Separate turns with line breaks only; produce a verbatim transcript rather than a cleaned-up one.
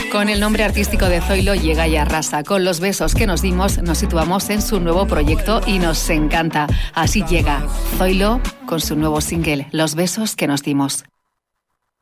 Con el nombre artístico de Zoilo llega y arrasa. Con Los besos que nos dimos nos situamos en su nuevo proyecto y nos encanta. Así llega Zoilo con su nuevo single, Los besos que nos dimos.